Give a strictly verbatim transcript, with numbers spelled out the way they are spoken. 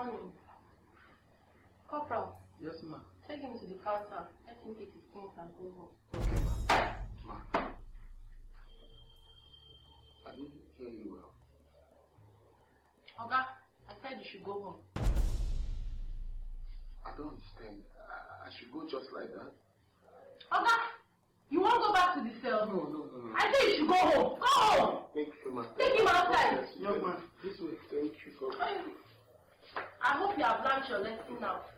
morning. Corporal. Yes, ma. Take him to the counter. Let him take his things and go home. Okay, ma. Ma. I didn't hear you well. Oga, I said you should go home. I don't understand. I, I should go just like that? Oga, you won't go back to the cell? No, no, no, no. I said you should go home. Go home! Thank you, ma. Take him outside. Young man, this way. Thank you. God. I hope you have learned your lesson now.